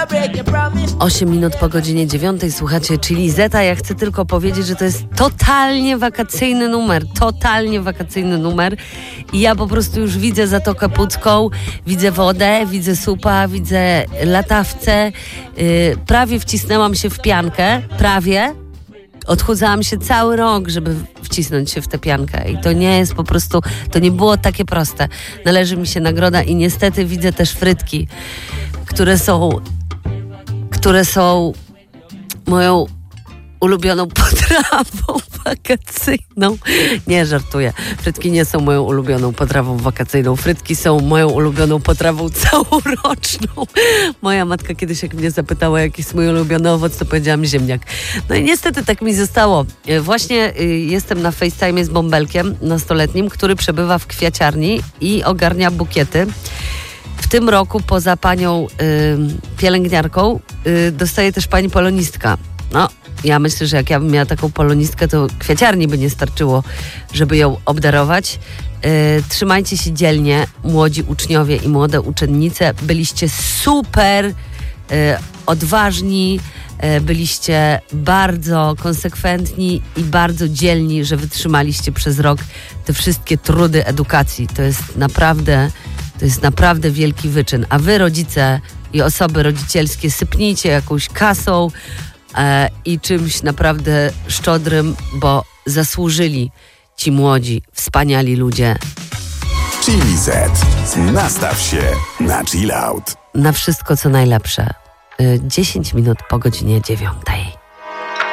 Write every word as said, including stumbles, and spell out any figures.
osiem minut po godzinie dziewiątej słuchacie Chili Zeta. Ja chcę tylko powiedzieć, że to jest totalnie wakacyjny numer. Totalnie wakacyjny numer. I ja po prostu już widzę Zatokę Pucką, widzę wodę, widzę supa, widzę latawce. Yy, prawie wcisnęłam się w piankę. Prawie. Odchudzałam się cały rok, żeby wcisnąć się w tę piankę i to nie jest po prostu, to nie było takie proste. Należy mi się nagroda i niestety widzę też frytki, które są, które są moją ulubioną potrawą wakacyjną. Nie, żartuję. Frytki nie są moją ulubioną potrawą wakacyjną. Frytki są moją ulubioną potrawą całoroczną. Moja matka kiedyś, jak mnie zapytała, jaki jest mój ulubiony owoc, to powiedziałam ziemniak. No i niestety tak mi zostało. Właśnie jestem na FaceTime z bąbelkiem nastoletnim, który przebywa w kwiaciarni i ogarnia bukiety. W tym roku poza panią y, pielęgniarką y, dostaje też pani polonistka. No, ja myślę, że jak ja bym miała taką polonistkę, to kwiaciarni by nie starczyło, żeby ją obdarować. Yy, trzymajcie się dzielnie, młodzi uczniowie i młode uczennice. Byliście super yy, odważni, yy, byliście bardzo konsekwentni i bardzo dzielni, że wytrzymaliście przez rok te wszystkie trudy edukacji. To jest naprawdę, to jest naprawdę wielki wyczyn. A wy, rodzice i osoby rodzicielskie, sypnijcie jakąś kasą i czymś naprawdę szczodrym, bo zasłużyli ci młodzi, wspaniali ludzie. Chili Z. Nastaw się na chill out. Na wszystko, co najlepsze. dziesięć minut po godzinie dziewiątej.